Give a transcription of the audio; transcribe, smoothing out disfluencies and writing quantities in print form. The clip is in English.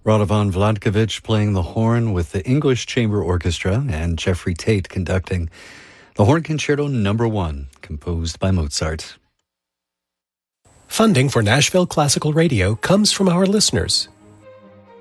Radovan Vladkovich playing the horn with the English Chamber Orchestra and Jeffrey Tate conducting the Horn Concerto No. 1, composed by Mozart. Funding for Nashville Classical Radio comes from our listeners